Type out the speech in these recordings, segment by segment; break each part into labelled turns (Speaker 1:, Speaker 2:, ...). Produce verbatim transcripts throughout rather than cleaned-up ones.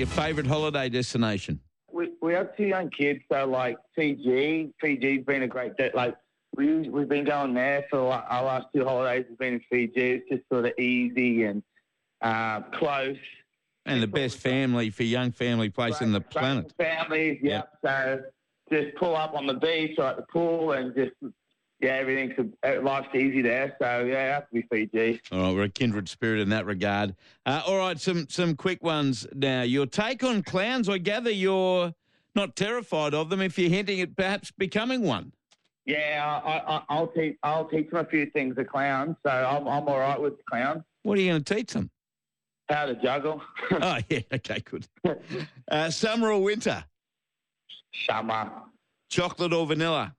Speaker 1: your favourite holiday destination?
Speaker 2: We we have two young kids, so like Fiji. Fiji's been a great day. Like we we've been going there for like, our last two holidays. We've been in Fiji. It's just sort of easy and uh, close.
Speaker 1: And the best family for young family place
Speaker 2: Great,
Speaker 1: in the
Speaker 2: great
Speaker 1: planet.
Speaker 2: Families, yep. So just pull up on the beach or at the pool and just yeah, everything's life's easy there. So yeah, it has to be Fiji.
Speaker 1: All right, we're a kindred spirit in that regard. Uh, all right, some some quick ones now. Your take on clowns? I gather you're not terrified of them. If you're hinting at perhaps becoming one.
Speaker 2: Yeah, I, I, I'll teach I'll teach them a few things. The clowns, so I'm I'm all right with the clowns.
Speaker 1: What are you going to teach them?
Speaker 2: How to juggle.
Speaker 1: Oh yeah, okay, good. Uh, summer or winter?
Speaker 2: Summer.
Speaker 1: Chocolate or vanilla?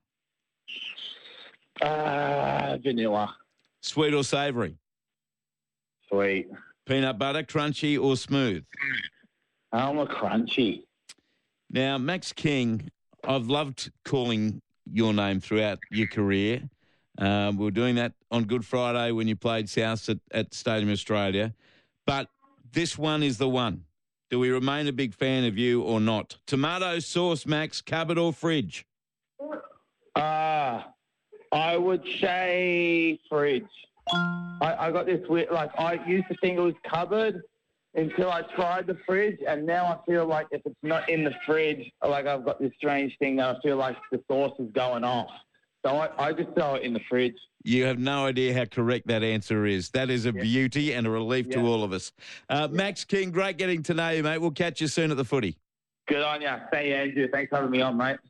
Speaker 2: Uh, vanilla.
Speaker 1: Sweet or savoury?
Speaker 2: Sweet.
Speaker 1: Peanut butter, crunchy or smooth?
Speaker 2: I'm a crunchy.
Speaker 1: Now, Max King, I've loved calling your name throughout your career. Um, we were doing that on Good Friday when you played South at, at Stadium Australia. But this one is the one. Do we remain a big fan of you or not? Tomato sauce, Max, cupboard or fridge?
Speaker 2: Uh, I would say fridge. I, I got this weird, like, I used to think it was cupboard until I tried the fridge, and now I feel like if it's not in the fridge, like I've got this strange thing that I feel like the sauce is going off. So I, I just throw it in the fridge.
Speaker 1: You have no idea how correct that answer is. That is a yeah. beauty and a relief yeah. to all of us. Uh, yeah. Max King, great getting to know you, mate. We'll catch you soon at the footy.
Speaker 2: Good on you. Thank you, Andrew. Thanks for having me on, mate.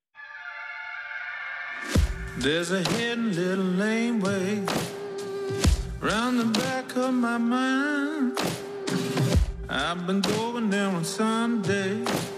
Speaker 3: There's a hidden little laneway round the back of my mind. I've been going there on Sunday.